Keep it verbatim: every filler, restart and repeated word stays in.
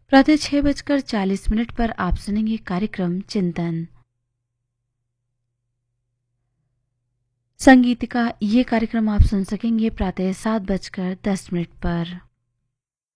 प्रातः छह बजकर चालीस मिनट पर आप सुनेंगे कार्यक्रम चिंतन। संगीत का ये कार्यक्रम आप सुन सकेंगे प्रातः सात बजकर दस मिनट पर।